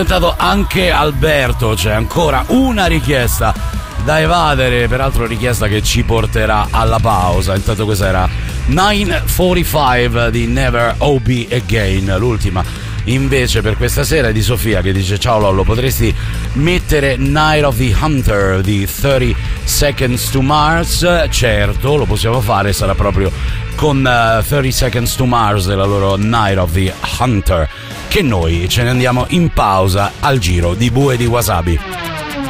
Anche Alberto, c'è ancora una richiesta da evadere, peraltro richiesta che ci porterà alla pausa. Intanto questa era 9:45 di Never OB Again, l'ultima invece per questa sera è di Sofia, che dice: ciao Lollo, potresti mettere Night of the Hunter di 30 Seconds to Mars? Certo, lo possiamo fare, sarà proprio con 30 Seconds to Mars della loro Night of the Hunter che noi ce ne andiamo in pausa al giro di Bue di Wasabi.